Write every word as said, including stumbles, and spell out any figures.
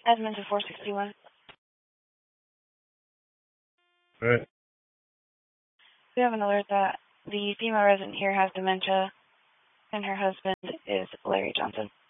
Edmund to four sixty-one. Right. We have an alert that the female resident here has dementia, and her husband is Larry Johnson.